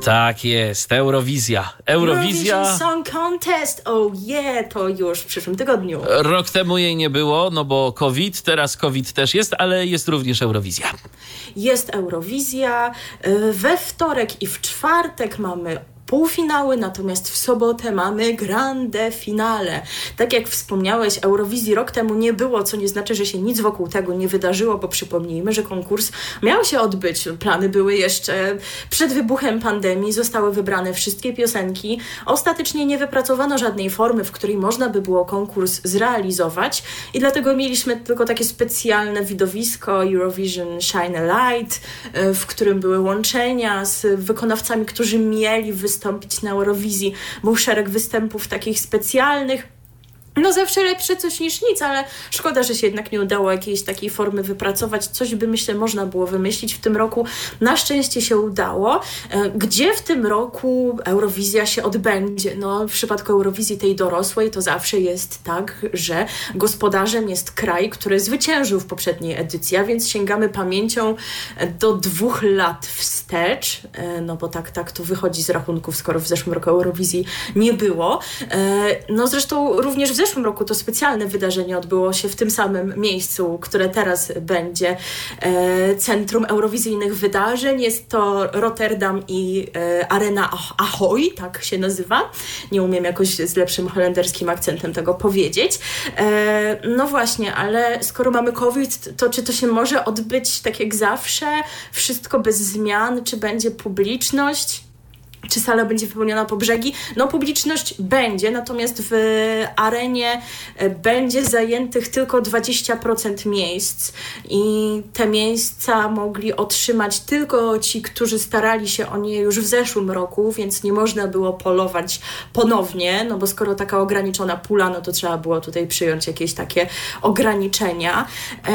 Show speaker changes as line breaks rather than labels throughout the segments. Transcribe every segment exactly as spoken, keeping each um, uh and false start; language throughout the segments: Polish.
Tak jest, Eurowizja. Eurowizja.
Eurovision Song Contest, oh yeah, to już w przyszłym tygodniu.
Rok temu jej nie było, no bo COVID, teraz COVID też jest, ale jest również Eurowizja.
Jest Eurowizja. We wtorek i w czwartek mamy półfinały, natomiast w sobotę mamy grande finale. Tak jak wspomniałeś, Eurowizji rok temu nie było, co nie znaczy, że się nic wokół tego nie wydarzyło, bo przypomnijmy, że konkurs miał się odbyć. Plany były jeszcze przed wybuchem pandemii, zostały wybrane wszystkie piosenki. Ostatecznie nie wypracowano żadnej formy, w której można by było konkurs zrealizować i dlatego mieliśmy tylko takie specjalne widowisko Eurovision Shine a Light, w którym były łączenia z wykonawcami, którzy mieli wystąpić wystąpić na Eurowizji. Był szereg występów takich specjalnych. No zawsze lepsze coś niż nic, ale szkoda, że się jednak nie udało jakiejś takiej formy wypracować. Coś by, myślę, można było wymyślić w tym roku. Na szczęście się udało. Gdzie w tym roku Eurowizja się odbędzie? No w przypadku Eurowizji tej dorosłej to zawsze jest tak, że gospodarzem jest kraj, który zwyciężył w poprzedniej edycji, a więc sięgamy pamięcią do dwóch lat wstecz, no bo tak, tak to wychodzi z rachunków, skoro w zeszłym roku Eurowizji nie było. No zresztą również w zeszłym W zeszłym roku to specjalne wydarzenie odbyło się w tym samym miejscu, które teraz będzie e, centrum eurowizyjnych wydarzeń. Jest to Rotterdam i e, Arena Ahoy, tak się nazywa. Nie umiem jakoś z lepszym holenderskim akcentem tego powiedzieć. E, no właśnie, ale skoro mamy COVID, to czy to się może odbyć tak jak zawsze? Wszystko bez zmian? Czy będzie publiczność? Czy sala będzie wypełniona po brzegi? No publiczność będzie, natomiast w arenie będzie zajętych tylko dwadzieścia procent miejsc i te miejsca mogli otrzymać tylko ci, którzy starali się o nie już w zeszłym roku, więc nie można było polować ponownie, no bo skoro taka ograniczona pula, no to trzeba było tutaj przyjąć jakieś takie ograniczenia.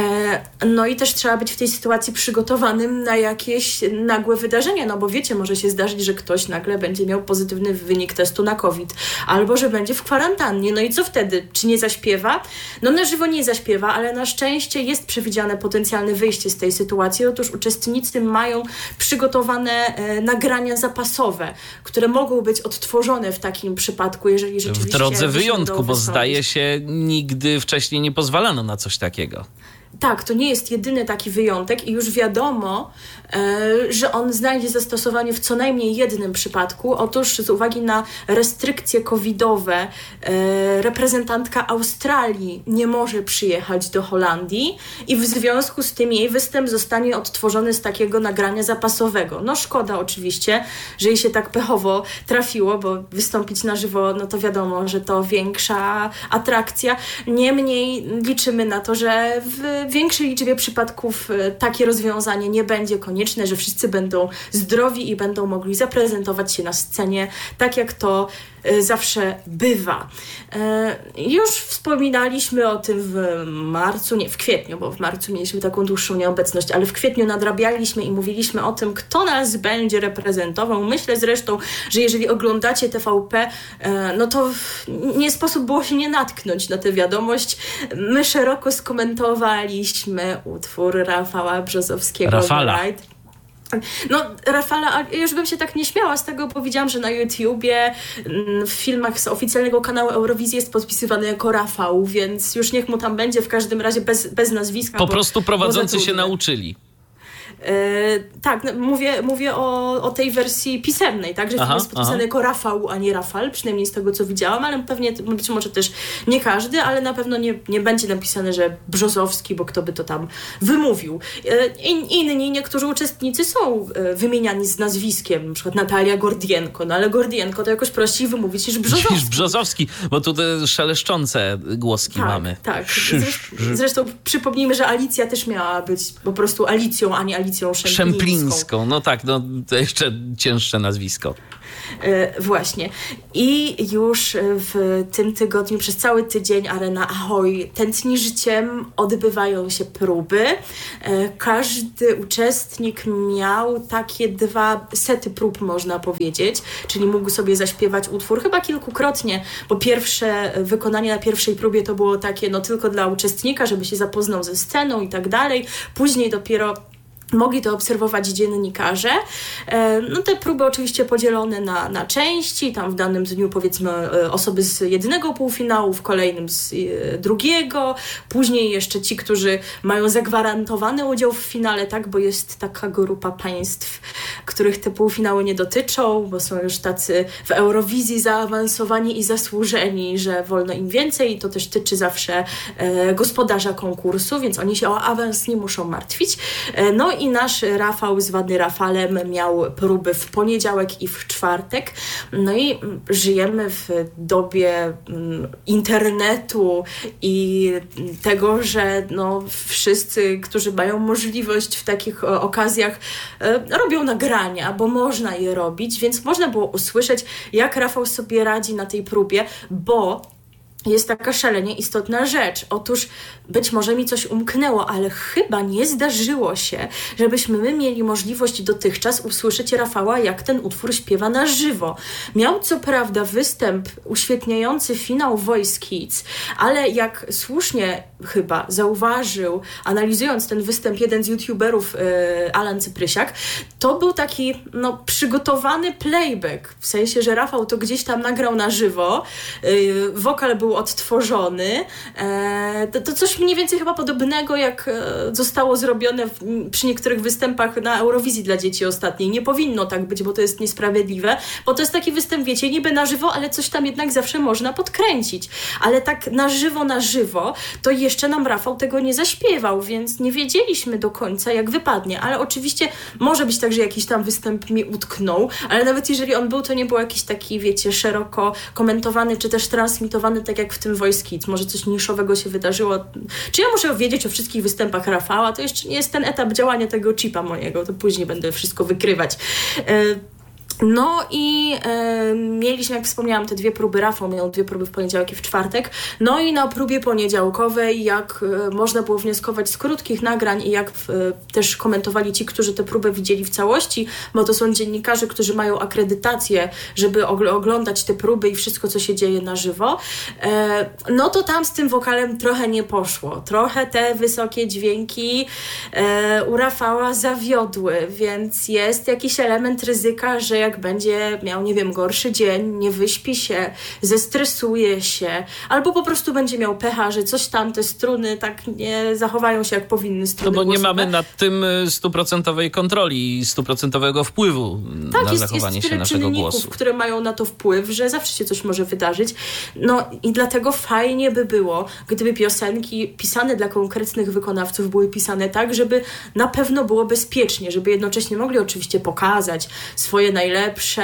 No i też trzeba być w tej sytuacji przygotowanym na jakieś nagłe wydarzenia, no bo wiecie, może się zdarzyć, że ktoś nagle będzie miał pozytywny wynik testu na COVID, albo że będzie w kwarantannie. No i co wtedy? Czy nie zaśpiewa? No na żywo nie zaśpiewa, ale na szczęście jest przewidziane potencjalne wyjście z tej sytuacji. Otóż uczestnicy mają przygotowane e, nagrania zapasowe, które mogą być odtworzone w takim przypadku, jeżeli rzeczywiście...
W drodze wyjątku, bo zdaje się, nigdy wcześniej nie pozwalano na coś takiego.
Tak, to nie jest jedyny taki wyjątek i już wiadomo, e, że on znajdzie zastosowanie w co najmniej jednym przypadku. Otóż z uwagi na restrykcje covidowe e, reprezentantka Australii nie może przyjechać do Holandii i w związku z tym jej występ zostanie odtworzony z takiego nagrania zapasowego. No szkoda oczywiście, że jej się tak pechowo trafiło, bo wystąpić na żywo, no to wiadomo, że to większa atrakcja. Niemniej liczymy na to, że w W większej liczbie przypadków takie rozwiązanie nie będzie konieczne, że wszyscy będą zdrowi i będą mogli zaprezentować się na scenie tak, jak to zawsze bywa. Już wspominaliśmy o tym w marcu, nie, w kwietniu, bo w marcu mieliśmy taką dłuższą nieobecność, ale w kwietniu nadrabialiśmy i mówiliśmy o tym, kto nas będzie reprezentował. Myślę zresztą, że jeżeli oglądacie T V P, no to nie sposób było się nie natknąć na tę wiadomość. My szeroko skomentowaliśmy utwór Rafała Brzozowskiego.
Rafala.
No, Rafala, już bym się tak nie śmiała z tego, bo widziałam, że na YouTubie, w filmach z oficjalnego kanału Eurowizji jest podpisywany jako Rafał, więc już niech mu tam będzie, w każdym razie bez, bez nazwiska.
Po bo, prostu prowadzący się nauczyli.
Yy, tak, no, mówię, mówię o, o tej wersji pisemnej, tak, że aha, film jest podpisany aha. jako Rafał, a nie Rafal, przynajmniej z tego, co widziałam, ale pewnie, być może też nie każdy, ale na pewno nie, nie będzie napisane, że Brzozowski, bo kto by to tam wymówił. Yy, inni, niektórzy uczestnicy są yy, wymieniani z nazwiskiem, na przykład Natalia Gordienko, no ale Gordienko to jakoś prościej wymówić niż Brzozowski.
Niż Brzozowski, bo tu te szeleszczące głoski
tak,
mamy.
Tak, zresztą, zresztą przypomnijmy, że Alicja też miała być po prostu Alicją, a nie Alicją Szemplińską.
Szemplińską. No tak, no to jeszcze cięższe nazwisko.
Yy, właśnie. I już w tym tygodniu przez cały tydzień Arena Ahoy tętni życiem, odbywają się próby. Yy, każdy uczestnik miał takie dwa sety prób, można powiedzieć, czyli mógł sobie zaśpiewać utwór chyba kilkukrotnie, bo pierwsze wykonanie na pierwszej próbie to było takie no tylko dla uczestnika, żeby się zapoznał ze sceną i tak dalej. Później dopiero mogli to obserwować dziennikarze. No te próby oczywiście podzielone na, na części, tam w danym dniu powiedzmy osoby z jednego półfinału, w kolejnym z drugiego, później jeszcze ci, którzy mają zagwarantowany udział w finale, tak, bo jest taka grupa państw, których te półfinały nie dotyczą, bo są już tacy w Eurowizji zaawansowani i zasłużeni, że wolno im więcej i to też tyczy zawsze e, gospodarza konkursu, więc oni się o awans nie muszą martwić. E, no i nasz Rafał zwany Rafalem miał próby w poniedziałek i w czwartek. No i żyjemy w dobie internetu i tego, że no, wszyscy, którzy mają możliwość w takich okazjach robią nagrania, bo można je robić, więc można było usłyszeć, jak Rafał sobie radzi na tej próbie, bo jest taka szalenie istotna rzecz. Otóż być może mi coś umknęło, ale chyba nie zdarzyło się, żebyśmy my mieli możliwość dotychczas usłyszeć Rafała, jak ten utwór śpiewa na żywo. Miał co prawda występ uświetniający finał Voice Kids, ale jak słusznie chyba zauważył, analizując ten występ jeden z youtuberów, yy, Alan Cyprysiak, to był taki no, przygotowany playback, w sensie, że Rafał to gdzieś tam nagrał na żywo, yy, wokal był odtworzony. E, to, to coś mniej więcej chyba podobnego, jak e, zostało zrobione w, przy niektórych występach na Eurowizji dla dzieci ostatniej. Nie powinno tak być, bo to jest niesprawiedliwe, bo to jest taki występ, wiecie, niby na żywo, ale coś tam jednak zawsze można podkręcić. Ale tak na żywo, na żywo, to jeszcze nam Rafał tego nie zaśpiewał, więc nie wiedzieliśmy do końca, jak wypadnie. Ale oczywiście może być tak, że jakiś tam występ mi utknął, ale nawet jeżeli on był, to nie był jakiś taki, wiecie, szeroko komentowany, czy też transmitowany, tak jak w tym Voice Kids. Może coś niszowego się wydarzyło. Czy ja muszę wiedzieć o wszystkich występach Rafała? To jeszcze nie jest ten etap działania tego chipa mojego. To później będę wszystko wykrywać. No i e, mieliśmy, jak wspomniałam, te dwie próby. Rafał miał dwie próby w poniedziałek i w czwartek. No i na próbie poniedziałkowej, jak e, można było wnioskować z krótkich nagrań i jak e, też komentowali ci, którzy tę próbę widzieli w całości, bo to są dziennikarze, którzy mają akredytację, żeby og- oglądać te próby i wszystko, co się dzieje na żywo, e, no to tam z tym wokalem trochę nie poszło. Trochę te wysokie dźwięki e, u Rafała zawiodły, więc jest jakiś element ryzyka, że jak będzie miał, nie wiem, gorszy dzień, nie wyśpi się, zestresuje się, albo po prostu będzie miał pecha, że coś tam, te struny tak nie zachowają się, jak powinny struny
No bo
głosowe.
nie mamy nad tym stuprocentowej kontroli i stuprocentowego wpływu
tak,
na
jest,
zachowanie
jest
się naszego głosu.
które mają na to wpływ, że zawsze się coś może wydarzyć. No i dlatego fajnie by było, gdyby piosenki pisane dla konkretnych wykonawców były pisane tak, żeby na pewno było bezpiecznie, żeby jednocześnie mogli oczywiście pokazać swoje najlepsze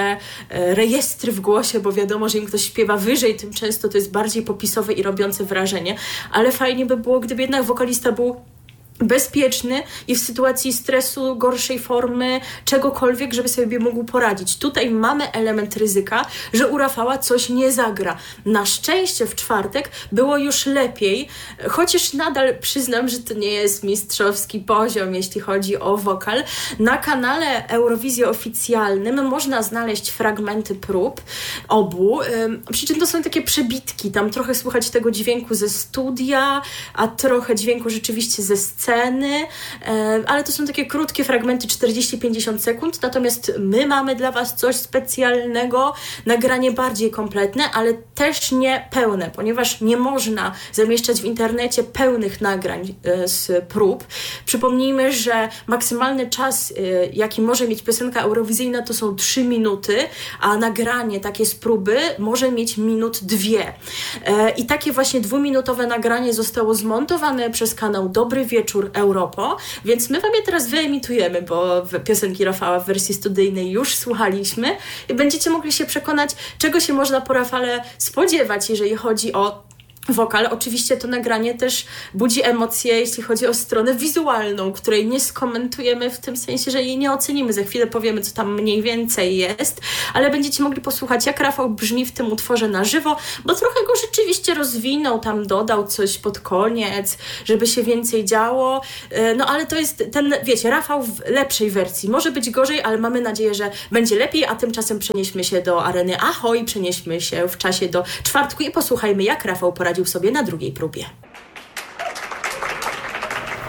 rejestry w głosie, bo wiadomo, że im ktoś śpiewa wyżej, tym często to jest bardziej popisowe i robiące wrażenie, ale fajnie by było, gdyby jednak wokalista był bezpieczny i w sytuacji stresu, gorszej formy, czegokolwiek, żeby sobie mógł poradzić. Tutaj mamy element ryzyka, że u Rafała coś nie zagra. Na szczęście w czwartek było już lepiej, chociaż nadal przyznam, że to nie jest mistrzowski poziom, jeśli chodzi o wokal. Na kanale Eurowizji oficjalnym można znaleźć fragmenty prób obu, przy czym to są takie przebitki, tam trochę słychać tego dźwięku ze studia, a trochę dźwięku rzeczywiście ze sceny, Sceny, ale to są takie krótkie fragmenty, czterdzieści do pięćdziesięciu sekund, natomiast my mamy dla Was coś specjalnego, nagranie bardziej kompletne, ale też nie pełne, ponieważ nie można zamieszczać w internecie pełnych nagrań z prób. Przypomnijmy, że maksymalny czas, jaki może mieć piosenka eurowizyjna, to są trzy minuty, a nagranie takie z próby może mieć minut dwie. I takie właśnie dwuminutowe nagranie zostało zmontowane przez kanał Dobry Wieczór Europo, więc my Wam je teraz wyemitujemy, bo piosenki Rafała w wersji studyjnej już słuchaliśmy i będziecie mogli się przekonać, czego się można po Rafale spodziewać, jeżeli chodzi o wokal. Oczywiście to nagranie też budzi emocje, jeśli chodzi o stronę wizualną, której nie skomentujemy w tym sensie, że jej nie ocenimy. Za chwilę powiemy, co tam mniej więcej jest, ale będziecie mogli posłuchać, jak Rafał brzmi w tym utworze na żywo, bo trochę go rzeczywiście rozwinął, tam dodał coś pod koniec, żeby się więcej działo. No ale to jest ten, wiecie, Rafał w lepszej wersji. Może być gorzej, ale mamy nadzieję, że będzie lepiej, a tymczasem przenieśmy się do areny Ahoj, przenieśmy się w czasie do czwartku i posłuchajmy, jak Rafał poradził sobie na drugiej próbie.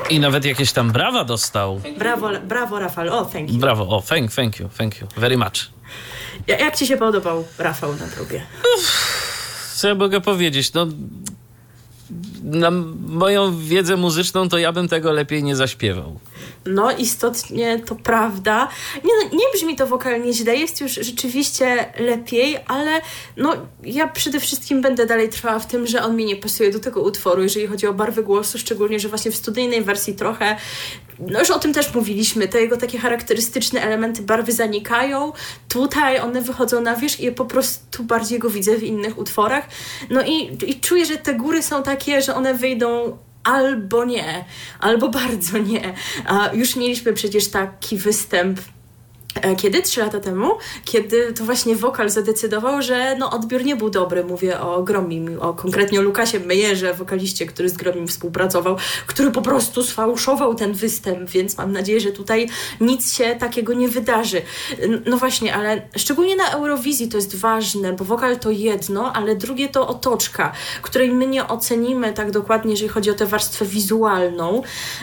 I nawet jakieś tam brawa dostał.
Brawo, brawo Rafał, o, thank you.
Brawo, o, thank, thank you, thank you, very much.
Ja, jak ci się podobał Rafał na próbie?
Co ja mogę powiedzieć? No, na moją wiedzę muzyczną to ja bym tego lepiej nie zaśpiewał.
No istotnie to prawda. Nie, nie brzmi to wokalnie źle, jest już rzeczywiście lepiej, ale no ja przede wszystkim będę dalej trwała w tym, że on mi nie pasuje do tego utworu, jeżeli chodzi o barwę głosu, szczególnie, że właśnie w studyjnej wersji trochę, no już o tym też mówiliśmy, te jego takie charakterystyczne elementy barwy zanikają. Tutaj one wychodzą na wierzch i ja po prostu bardziej go widzę w innych utworach. No i, i czuję, że te góry są takie, że one wyjdą albo nie, albo bardzo nie. A już mieliśmy przecież taki występ kiedy? Trzy lata temu, kiedy to właśnie wokal zadecydował, że no odbiór nie był dobry. Mówię o Gromim, o konkretnie o Lukasie Mejerze, wokaliście, który z Gromim współpracował, który po prostu sfałszował ten występ, więc mam nadzieję, że tutaj nic się takiego nie wydarzy. No właśnie, ale szczególnie na Eurowizji to jest ważne, bo wokal to jedno, ale drugie to otoczka, której my nie ocenimy tak dokładnie, jeżeli chodzi o tę warstwę wizualną,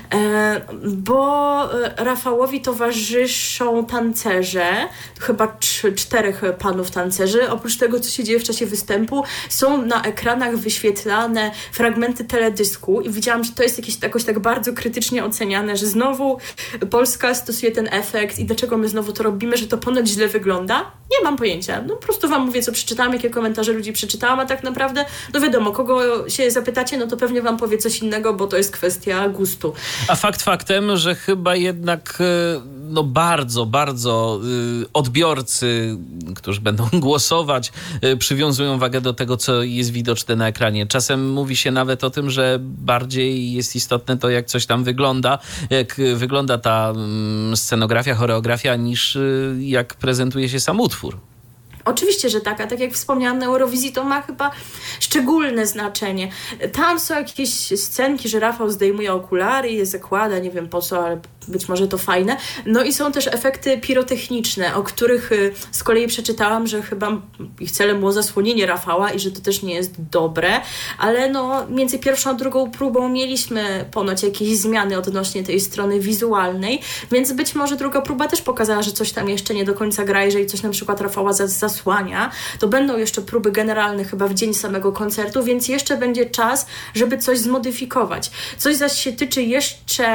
bo Rafałowi towarzyszą tancerze, chyba cz- czterech panów tancerzy. Oprócz tego, co się dzieje w czasie występu, są na ekranach wyświetlane fragmenty teledysku i widziałam, że to jest jakieś, jakoś tak bardzo krytycznie oceniane, że znowu Polska stosuje ten efekt i dlaczego my znowu to robimy, że to ponoć źle wygląda. Nie mam pojęcia. No po prostu wam mówię, co przeczytałam, jakie komentarze ludzi przeczytałam, a tak naprawdę, no wiadomo, kogo się zapytacie, no to pewnie wam powie coś innego, bo to jest kwestia gustu.
A fakt faktem, że chyba jednak no bardzo, bardzo y, odbiorcy, którzy będą głosować, y, przywiązują wagę do tego, co jest widoczne na ekranie. Czasem mówi się nawet o tym, że bardziej jest istotne to, jak coś tam wygląda, jak wygląda ta y, scenografia, choreografia, niż y, jak prezentuje się sam utwór.
Oczywiście, że tak, a tak jak wspomniałam, na Eurowizji to ma chyba szczególne znaczenie. Tam są jakieś scenki, że Rafał zdejmuje okulary i je zakłada, nie wiem po co, ale być może to fajne. No i są też efekty pirotechniczne, o których z kolei przeczytałam, że chyba ich celem było zasłonienie Rafała i że to też nie jest dobre, ale no między pierwszą a drugą próbą mieliśmy ponoć jakieś zmiany odnośnie tej strony wizualnej, więc być może druga próba też pokazała, że coś tam jeszcze nie do końca gra, jeżeli coś na przykład Rafała zasłania, to będą jeszcze próby generalne chyba w dzień samego koncertu, więc jeszcze będzie czas, żeby coś zmodyfikować. Coś zaś się tyczy jeszcze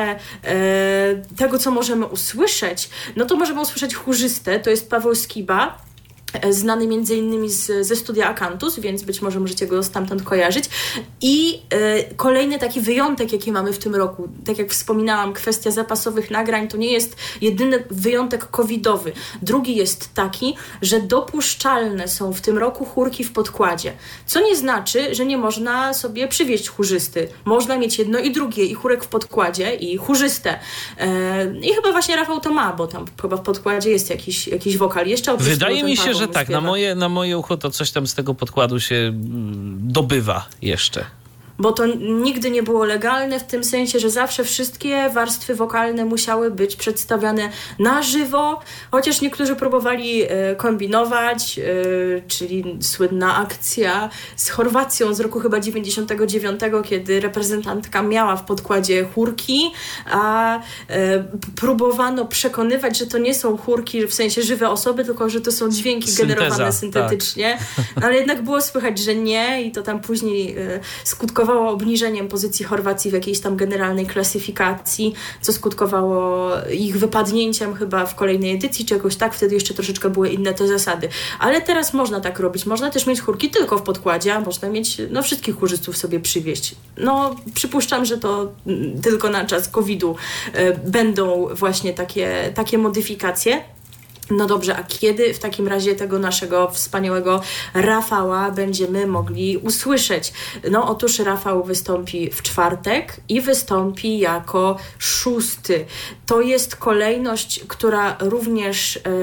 e, tego, co możemy usłyszeć, no to możemy usłyszeć chórzystę, to jest Paweł Skiba, znany między innymi z, ze studia Akantus, więc być może możecie go stamtąd kojarzyć. I y, kolejny taki wyjątek, jaki mamy w tym roku, tak jak wspominałam, kwestia zapasowych nagrań, to nie jest jedyny wyjątek covidowy. Drugi jest taki, że dopuszczalne są w tym roku chórki w podkładzie, co nie znaczy, że nie można sobie przywieźć chórzysty. Można mieć jedno i drugie, i chórek w podkładzie, i chórzystę. Y, I chyba właśnie Rafał to ma, bo tam chyba w podkładzie jest jakiś, jakiś wokal. Jeszcze
Wydaje mi się, że tak, na moje, na moje ucho to coś tam z tego podkładu się dobywa jeszcze.
Bo to nigdy nie było legalne w tym sensie, że zawsze wszystkie warstwy wokalne musiały być przedstawiane na żywo, chociaż niektórzy próbowali e, kombinować, e, czyli słynna akcja z Chorwacją z roku chyba dziewięćdziesiątego dziewiątego, kiedy reprezentantka miała w podkładzie chórki, a e, próbowano przekonywać, że to nie są chórki w sensie żywe osoby, tylko że to są dźwięki Synteza, generowane syntetycznie, tak. Ale jednak było słychać, że nie i to tam później e, skutkowało obniżeniem pozycji Chorwacji w jakiejś tam generalnej klasyfikacji, co skutkowało ich wypadnięciem chyba w kolejnej edycji, czy jakoś tak, wtedy jeszcze troszeczkę były inne te zasady. Ale teraz można tak robić. Można też mieć chórki tylko w podkładzie, a można mieć, no wszystkich chórzystów sobie przywieźć. No przypuszczam, że to tylko na czas kowida y, będą właśnie takie, takie modyfikacje. No dobrze, a kiedy w takim razie tego naszego wspaniałego Rafała będziemy mogli usłyszeć? No otóż Rafał wystąpi w czwartek i wystąpi jako szósty. To jest kolejność, która również e,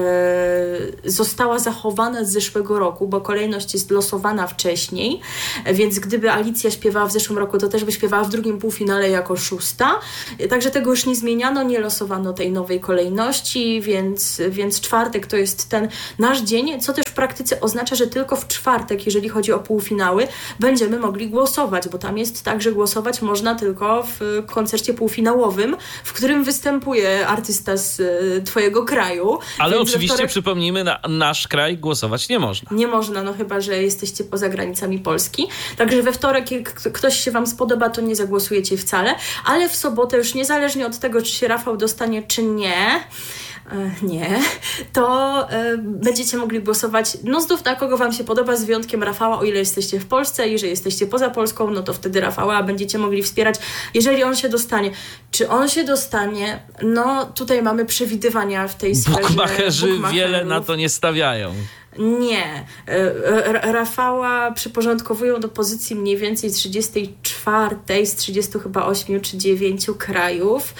została zachowana z zeszłego roku, bo kolejność jest losowana wcześniej, więc gdyby Alicja śpiewała w zeszłym roku, to też by śpiewała w drugim półfinale jako szósta. Także tego już nie zmieniano, nie losowano tej nowej kolejności, więc, więc czwartek czwartek to jest ten nasz dzień, co też w praktyce oznacza, że tylko w czwartek, jeżeli chodzi o półfinały, będziemy mogli głosować, bo tam jest tak, że głosować można tylko w koncercie półfinałowym, w którym występuje artysta z y, twojego kraju.
Ale
Więc
oczywiście,
wtorek...
przypomnijmy, na nasz kraj głosować nie można.
Nie można, no chyba, że jesteście poza granicami Polski. Także we wtorek, jak ktoś się wam spodoba, to nie zagłosujecie wcale, ale w sobotę już niezależnie od tego, czy się Rafał dostanie, czy nie, nie, to y, będziecie mogli głosować no znów na kogo wam się podoba, z wyjątkiem Rafała, o ile jesteście w Polsce. Jeżeli jesteście poza Polską, no to wtedy Rafała będziecie mogli wspierać, jeżeli on się dostanie. Czy on się dostanie? No tutaj mamy przewidywania w tej sferze.
Bukmacherzy wiele na to nie stawiają.
Nie. Rafała przyporządkowują do pozycji mniej więcej trzydziestej czwartej z trzydziestu chyba ośmiu czy dziewięciu krajów.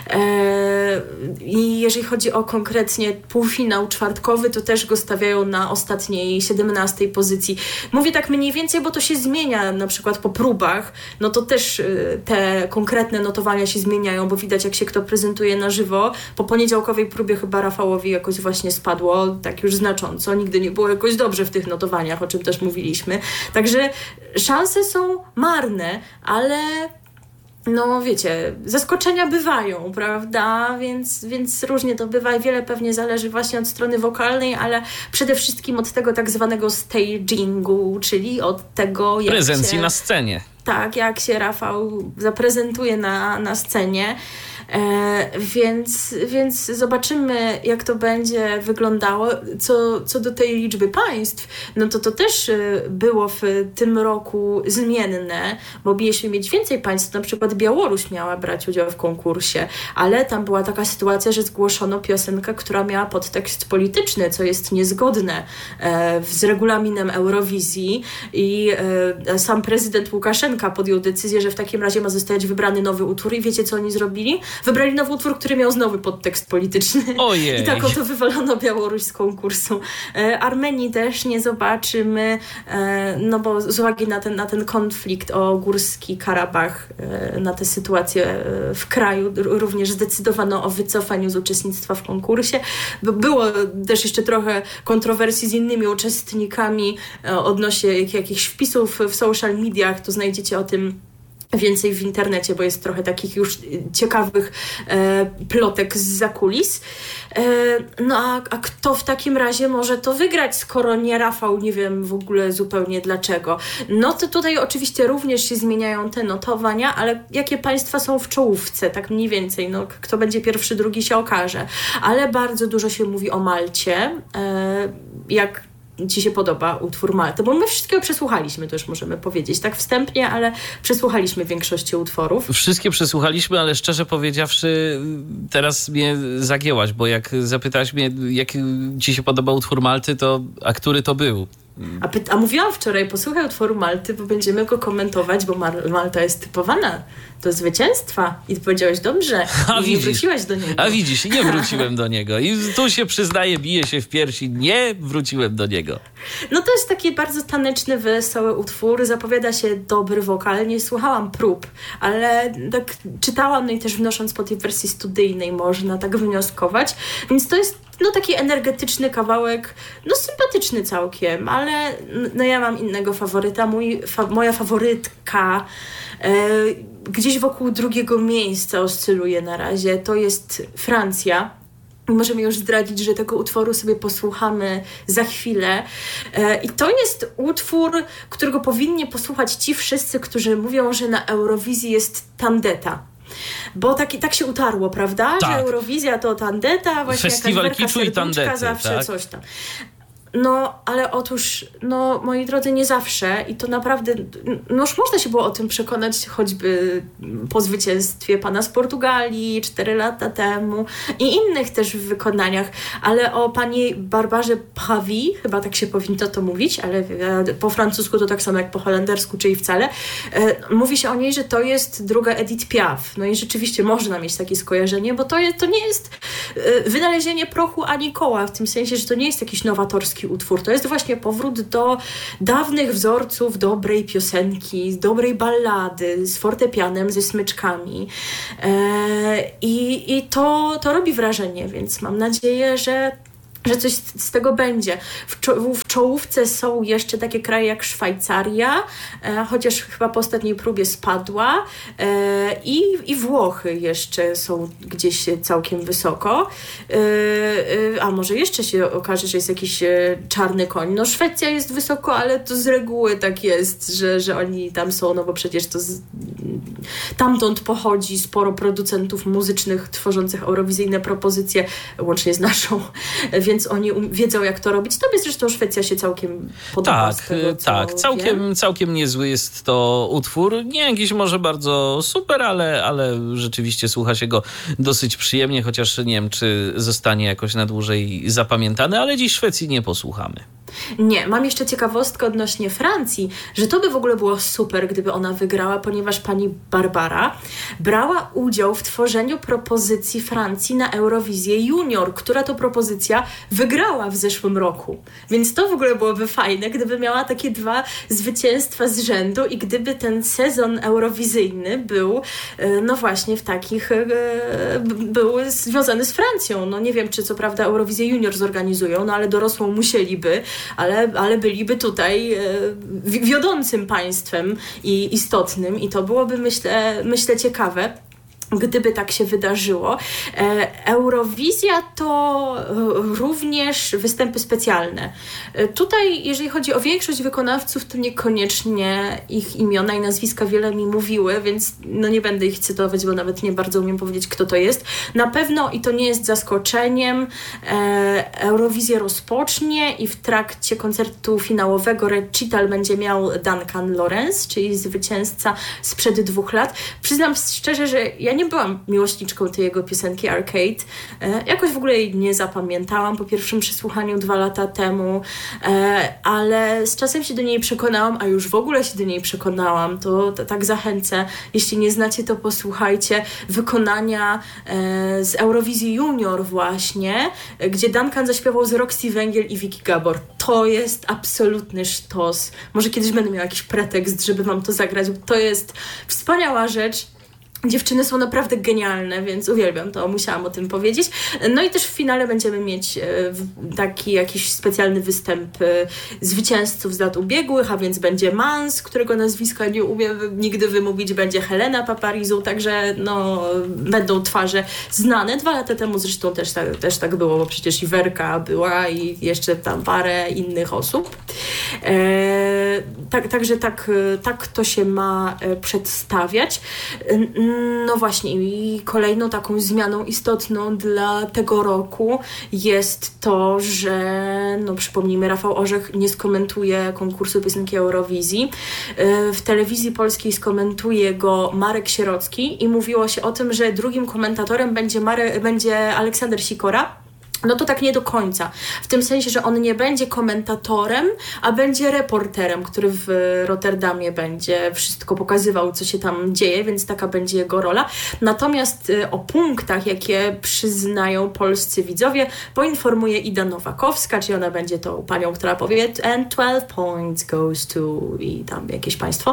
I jeżeli chodzi o konkretnie półfinał czwartkowy, to też go stawiają na ostatniej, siedemnastej pozycji. Mówię tak mniej więcej, bo to się zmienia na przykład po próbach. No to też te konkretne notowania się zmieniają, bo widać jak się kto prezentuje na żywo. Po poniedziałkowej próbie chyba Rafałowi jakoś właśnie spadło, tak już znacząco. Nigdy nie było jakoś dobrze w tych notowaniach, o czym też mówiliśmy. Także szanse są marne, ale no wiecie, zaskoczenia bywają, prawda? Więc, więc różnie to bywa i wiele pewnie zależy właśnie od strony wokalnej, ale przede wszystkim od tego tak zwanego stagingu, czyli od tego, jak
prezencji
się,
na scenie.
Tak, jak się Rafał zaprezentuje na, na scenie. E, więc, więc zobaczymy, jak to będzie wyglądało. Co, co do tej liczby państw, no to to też było w tym roku zmienne, bo mieliśmy mieć więcej państw. Na przykład Białoruś miała brać udział w konkursie, ale tam była taka sytuacja, że zgłoszono piosenkę, która miała podtekst polityczny, co jest niezgodne e, z regulaminem Eurowizji i e, sam prezydent Łukaszenka podjął decyzję, że w takim razie ma zostać wybrany nowy utwór i wiecie, co oni zrobili? Wybrali nowy utwór, który miał znowu podtekst polityczny.
Ojej.
I tak oto wywalono Białoruś z konkursu. E, Armenii też nie zobaczymy, e, no bo z uwagi na ten, na ten konflikt o Górski Karabach, e, na tę sytuację e, w kraju, r- również zdecydowano o wycofaniu z uczestnictwa w konkursie. Było też jeszcze trochę kontrowersji z innymi uczestnikami e, odnośnie jak, jakichś wpisów w social mediach, to znajdziecie o tym więcej w internecie, bo jest trochę takich już ciekawych e, plotek z zakulis. E, no a, a kto w takim razie może to wygrać, skoro nie Rafał, nie wiem w ogóle zupełnie dlaczego. No to tutaj oczywiście również się zmieniają te notowania, ale jakie państwa są w czołówce, tak mniej więcej, no kto będzie pierwszy, drugi się okaże. Ale bardzo dużo się mówi o Malcie, e, jak ci się podoba utwór Malta, bo my wszystkiego przesłuchaliśmy, to już możemy powiedzieć, tak wstępnie, ale przesłuchaliśmy większości utworów.
Wszystkie przesłuchaliśmy, ale szczerze powiedziawszy, teraz mnie zagięłaś, bo jak zapytałaś mnie, jak ci się podoba utwór Malty, to a który to był?
A, py- a mówiłam wczoraj, posłuchaj utworu Malty, bo będziemy go komentować, bo Mar- Malta jest typowana do zwycięstwa. I ty powiedziałeś dobrze.
A
I
widzisz,
nie wróciłaś do niego.
A widzisz, nie wróciłem do niego. I tu się przyznaję, biję się w piersi, nie wróciłem do niego.
No to jest taki bardzo taneczny, wesoły utwór. Zapowiada się dobry wokal. Nie słuchałam prób, ale tak czytałam, no i też wnosząc po tej wersji studyjnej można tak wnioskować. Więc to jest no taki energetyczny kawałek, no sympatyczny całkiem, ale no ja mam innego faworyta. Mój, fa- moja faworytka e, gdzieś wokół drugiego miejsca oscyluje na razie. To jest Francja. Możemy już zdradzić, że tego utworu sobie posłuchamy za chwilę. E, I to jest utwór, którego powinni posłuchać ci wszyscy, którzy mówią, że na Eurowizji jest tandeta. Bo tak, tak się utarło, prawda?
Tak.
Że Eurowizja to tandeta, właśnie
Festiwal
jakaś
kiczu i tandety,
zawsze
tak?
coś tam. No, ale otóż, no, moi drodzy, nie zawsze i to naprawdę, no już można się było o tym przekonać choćby po zwycięstwie pana z Portugalii cztery lata temu i innych też w wykonaniach, ale o pani Barbarze Pravi, chyba tak się powinno to mówić, ale po francusku to tak samo jak po holendersku, czyli wcale, e, mówi się o niej, że to jest druga Edith Piaf. No i rzeczywiście można mieć takie skojarzenie, bo to, jest, to nie jest e, wynalezienie prochu ani koła, w tym sensie, że to nie jest jakiś nowatorski utwór. To jest właśnie powrót do dawnych wzorców dobrej piosenki, dobrej ballady z fortepianem, ze smyczkami. E, I i to, to robi wrażenie, więc mam nadzieję, że że coś z tego będzie. W, czo- w czołówce są jeszcze takie kraje jak Szwajcaria, e, chociaż chyba po ostatniej próbie spadła, e, i, i Włochy jeszcze są gdzieś całkiem wysoko. E, e, a może jeszcze się okaże, że jest jakiś e, czarny koń. No Szwecja jest wysoko, ale to z reguły tak jest, że, że oni tam są, no bo przecież to z, tamtąd pochodzi sporo producentów muzycznych tworzących eurowizyjne propozycje, łącznie z naszą, więc oni um- wiedzą, jak to robić. Tobie zresztą Szwecja się całkiem podoba.
Tak,
z tego, co
tak. Całkiem,
wiem.
całkiem niezły jest to utwór. Nie jakiś może bardzo super, ale, ale rzeczywiście słucha się go dosyć przyjemnie, chociaż nie wiem, czy zostanie jakoś na dłużej zapamiętany, ale dziś Szwecji nie posłuchamy.
Nie, mam jeszcze ciekawostkę odnośnie Francji, że to by w ogóle było super, gdyby ona wygrała, ponieważ pani Barbara brała udział w tworzeniu propozycji Francji na Eurowizję Junior, która to propozycja wygrała w zeszłym roku. Więc to w ogóle byłoby fajne, gdyby miała takie dwa zwycięstwa z rzędu i gdyby ten sezon eurowizyjny był, no właśnie w takich, był związany z Francją. No nie wiem, czy co prawda Eurowizję Junior zorganizują, no ale dorosłą musieliby, ale, ale byliby tutaj e, wiodącym państwem i istotnym i to byłoby, myślę, myślę ciekawe, gdyby tak się wydarzyło. E, Eurowizja to e, również występy specjalne. E, tutaj, jeżeli chodzi o większość wykonawców, to niekoniecznie ich imiona i nazwiska wiele mi mówiły, więc no nie będę ich cytować, bo nawet nie bardzo umiem powiedzieć, kto to jest. Na pewno, i to nie jest zaskoczeniem, e, Eurowizję rozpocznie i w trakcie koncertu finałowego recital będzie miał Duncan Lawrence, czyli zwycięzca sprzed dwóch lat. Przyznam szczerze, że ja nie nie byłam miłośniczką tej jego piosenki Arcade. E, jakoś w ogóle jej nie zapamiętałam po pierwszym przesłuchaniu dwa lata temu, e, ale z czasem się do niej przekonałam, a już w ogóle się do niej przekonałam. To, to tak zachęcę. Jeśli nie znacie, to posłuchajcie wykonania e, z Eurowizji Junior właśnie, e, gdzie Duncan zaśpiewał z Roxy Węgiel i Vicky Gabor. To jest absolutny sztos. Może kiedyś będę miała jakiś pretekst, żeby wam to zagrać, bo to jest wspaniała rzecz. Dziewczyny są naprawdę genialne, więc uwielbiam to, musiałam o tym powiedzieć. No i też w finale będziemy mieć taki jakiś specjalny występ zwycięzców z lat ubiegłych, a więc będzie Mans, którego nazwiska nie umiem nigdy wymówić, będzie Helena Paparizou, także no, będą twarze znane. Dwa lata temu zresztą też tak, też tak było, bo przecież i Werka była i jeszcze tam parę innych osób. E, tak, także tak, tak to się ma przedstawiać. No właśnie, i kolejną taką zmianą istotną dla tego roku jest to, że, no przypomnijmy, Rafał Orzech nie skomentuje konkursu piosenki Eurowizji. W telewizji polskiej skomentuje go Marek Sierocki i mówiło się o tym, że drugim komentatorem będzie, Mare, będzie Aleksander Sikora. No to tak nie do końca. W tym sensie, że on nie będzie komentatorem, a będzie reporterem, który w Rotterdamie będzie wszystko pokazywał, co się tam dzieje, więc taka będzie jego rola. Natomiast o punktach, jakie przyznają polscy widzowie, poinformuje Ida Nowakowska, czyli ona będzie tą panią, która powie and twelve points goes to i tam jakieś państwo.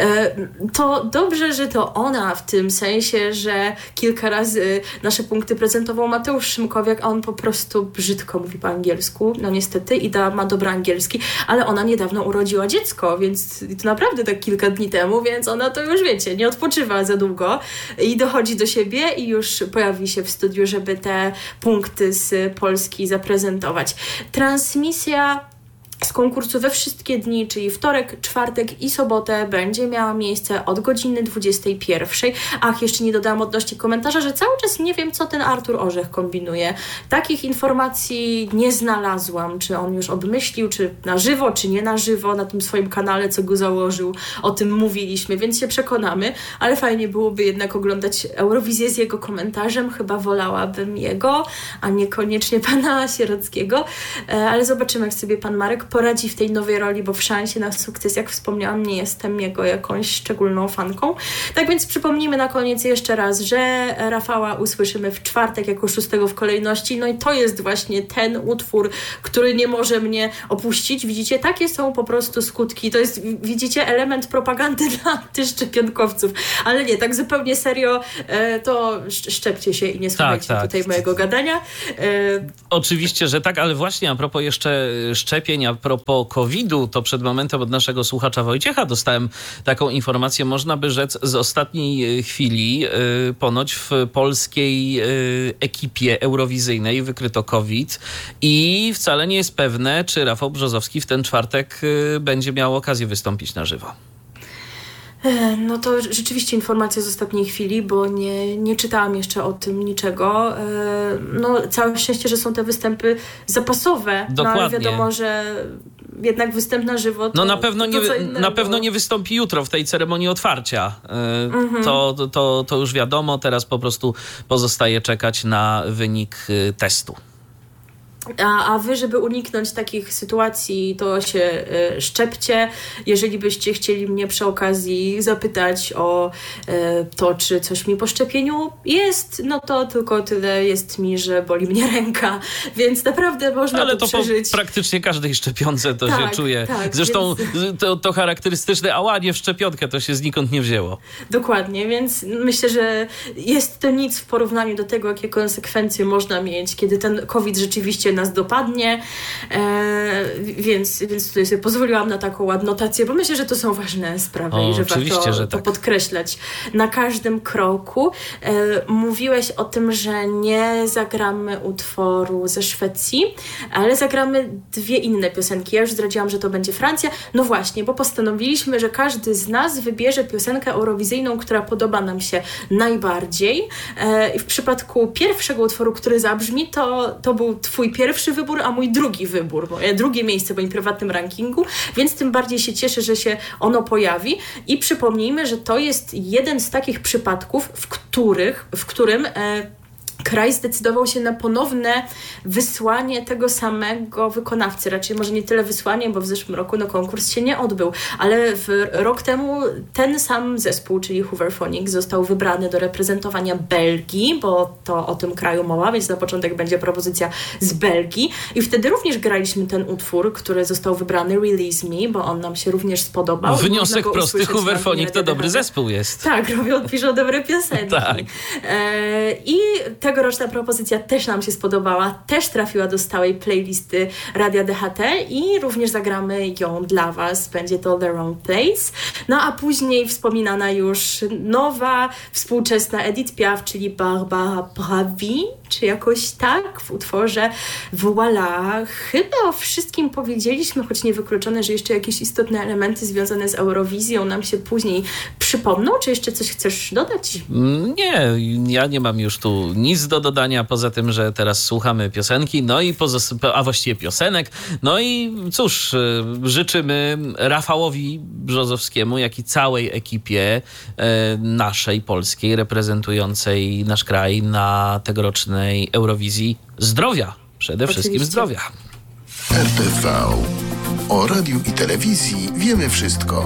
To dobrze, że to ona w tym sensie, że kilka razy nasze punkty prezentował Mateusz Szymkowiak, a on po prostu Po prostu brzydko mówi po angielsku. No niestety, Ida ma dobry angielski, ale ona niedawno urodziła dziecko, więc to naprawdę tak kilka dni temu, więc ona to już wiecie, nie odpoczywa za długo i dochodzi do siebie i już pojawi się w studiu, żeby te punkty z Polski zaprezentować. Transmisja z konkursu we wszystkie dni, czyli wtorek, czwartek i sobotę będzie miała miejsce od godziny dwudziestej pierwszej. Ach, jeszcze nie dodałam odnośnie komentarza, że cały czas nie wiem, co ten Artur Orzech kombinuje. Takich informacji nie znalazłam, czy on już obmyślił, czy na żywo, czy nie na żywo, na tym swoim kanale, co go założył. O tym mówiliśmy, więc się przekonamy, ale fajnie byłoby jednak oglądać Eurowizję z jego komentarzem. Chyba wolałabym jego, a niekoniecznie pana Sierockiego, ale zobaczymy, jak sobie pan Marek poradzi w tej nowej roli, bo w szansie na sukces, jak wspomniałam, nie jestem jego jakąś szczególną fanką. Tak więc przypomnijmy na koniec jeszcze raz, że Rafała usłyszymy w czwartek jako szóstego w kolejności. No i to jest właśnie ten utwór, który nie może mnie opuścić. Widzicie, takie są po prostu skutki. To jest, widzicie, element propagandy dla antyszczepionkowców. Ale nie, tak zupełnie serio, to szczepcie się i nie słuchajcie tak, tak. tutaj mojego gadania.
Oczywiście, że tak, ale właśnie a propos jeszcze szczepień, a propos kowida, to przed momentem od naszego słuchacza Wojciecha dostałem taką informację, można by rzec z ostatniej chwili. Ponoć w polskiej ekipie eurowizyjnej wykryto COVID i wcale nie jest pewne, czy Rafał Brzozowski w ten czwartek będzie miał okazję wystąpić na żywo.
No to rzeczywiście informacja z ostatniej chwili, bo nie, nie czytałam jeszcze o tym niczego. No całe szczęście, że są te występy zapasowe.
Dokładnie.
No ale wiadomo, że jednak występ na żywo to,
no na pewno,
to
nie,
co innego.
na pewno nie wystąpi jutro w tej ceremonii otwarcia.
Mhm.
To, to, to już wiadomo. Teraz po prostu pozostaje czekać na wynik testu.
A, a wy, żeby uniknąć takich sytuacji, to się y, szczepcie. Jeżeli byście chcieli mnie przy okazji zapytać o y, to, czy coś mi po szczepieniu jest, no to tylko tyle jest mi, że boli mnie ręka, więc naprawdę można
Ale
to,
to
przeżyć.
po praktycznie każdej szczepionce to
tak,
się czuje.
Tak,
Zresztą
więc...
to, to charakterystyczne, ała, nie w szczepionkę, to się znikąd nie wzięło.
Dokładnie, więc myślę, że jest to nic w porównaniu do tego, jakie konsekwencje można mieć, kiedy ten COVID rzeczywiście nas dopadnie, e, więc, więc tutaj sobie pozwoliłam na taką adnotację, bo myślę, że to są ważne sprawy
o,
i że warto
że
to
tak.
podkreślać na każdym kroku. E, mówiłeś o tym, że nie zagramy utworu ze Szwecji, ale zagramy dwie inne piosenki. Ja już zdradziłam, że to będzie Francja. No właśnie, bo postanowiliśmy, że każdy z nas wybierze piosenkę eurowizyjną, która podoba nam się najbardziej. E, I w przypadku pierwszego utworu, który zabrzmi, to, to był twój pierwszy wybór, a mój drugi wybór, moje drugie miejsce w moim prywatnym rankingu, więc tym bardziej się cieszę, że się ono pojawi. I przypomnijmy, że to jest jeden z takich przypadków, w których, w którym e, kraj zdecydował się na ponowne wysłanie tego samego wykonawcy. Raczej może nie tyle wysłanie, bo w zeszłym roku no, konkurs się nie odbył, ale w rok temu ten sam zespół, czyli Hooverphonics, został wybrany do reprezentowania Belgii, bo to o tym kraju mowa, więc na początek będzie propozycja z Belgii. I wtedy również graliśmy ten utwór, który został wybrany, Release Me, bo on nam się również spodobał.
Wniosek prosty, Hooverphonic to dobry zespół jest.
Tak, robią, piszą dobre piosenki.
Tak.
E, I tegoroczna propozycja też nam się spodobała, też trafiła do stałej playlisty Radia D H T i również zagramy ją dla Was. Będzie to The Wrong Place. No a później wspominana już nowa, współczesna Edith Piaf, czyli Barbara Pravi, czy jakoś tak, w utworze Voilà. Chyba o wszystkim powiedzieliśmy, choć niewykluczone, że jeszcze jakieś istotne elementy związane z Eurowizją nam się później przypomną. Czy jeszcze coś chcesz dodać?
Nie, ja nie mam już tu nic do dodania, poza tym, że teraz słuchamy piosenki, no i pozos- a właściwie piosenek. No i cóż, życzymy Rafałowi Brzozowskiemu, jak i całej ekipie e, naszej polskiej, reprezentującej nasz kraj na tegorocznej Eurowizji zdrowia. Przede
Oczywiście.
wszystkim zdrowia.
R T V. O radiu i telewizji wiemy wszystko.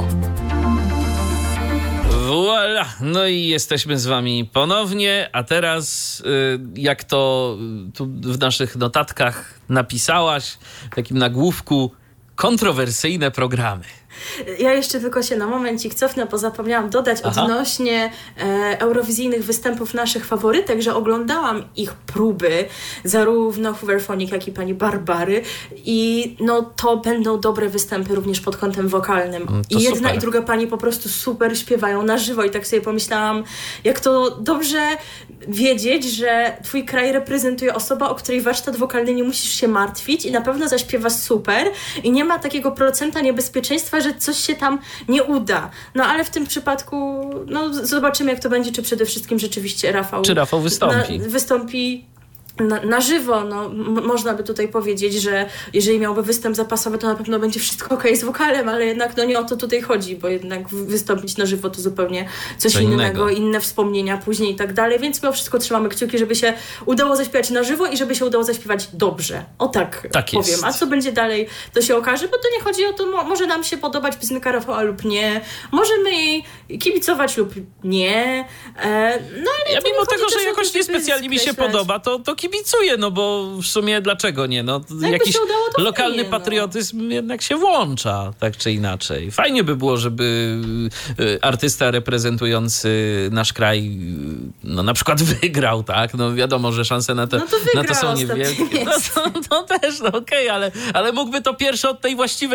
Voilà, no i jesteśmy z wami ponownie, a teraz jak to tu w naszych notatkach napisałaś, w takim nagłówku, kontrowersyjne programy.
Ja jeszcze tylko się na momencik cofnę, bo zapomniałam dodać
Aha.
odnośnie e, eurowizyjnych występów naszych faworytek, że oglądałam ich próby, zarówno Hooverphonic, jak i pani Barbary i no to będą dobre występy również pod kątem wokalnym.
To
I jedna
super.
i druga pani po prostu super śpiewają na żywo i tak sobie pomyślałam, jak to dobrze wiedzieć, że twój kraj reprezentuje osoba, o której warsztat wokalny nie musisz się martwić i na pewno zaśpiewa super i nie ma takiego procenta niebezpieczeństwa, że coś się tam nie uda. No ale w tym przypadku no zobaczymy, jak to będzie, czy przede wszystkim rzeczywiście Rafał...
Czy Rafał wystąpi?
Na, wystąpi Na, na żywo, no, m- można by tutaj powiedzieć, że jeżeli miałby występ zapasowy, to na pewno będzie wszystko okej z wokalem, ale jednak no nie o to tutaj chodzi, bo jednak wystąpić na żywo to zupełnie coś
Co
innego,
innego.
inne wspomnienia później i tak dalej, więc mimo wszystko trzymamy kciuki, żeby się udało zaśpiewać na żywo i żeby się udało zaśpiewać dobrze. O tak,
Tak
powiem.
jest.
A co będzie dalej, to się okaże, bo to nie chodzi o to, mo- może nam się podobać piosenka Rafała lub nie, możemy jej kibicować lub nie, e, no ale
Ja
to nie
mimo
chodzi
tego,
też
że
o to,
jakoś
żeby
niespecjalnie mi się
skreślać.
podoba, to, to kibicuję, no bo w sumie dlaczego nie? No,
jakby
jakiś
się udało, to
lokalny
fajnie, no.
patriotyzm jednak się włącza, tak czy inaczej. Fajnie by było, żeby y, artysta reprezentujący nasz kraj y, no na przykład wygrał, tak? No wiadomo, że szanse na to,
No to
na to
wygrał
są
ostatnie
niewielkie. No to, to też, no okej, ale, ale mógłby to pierwsze od tej właściwej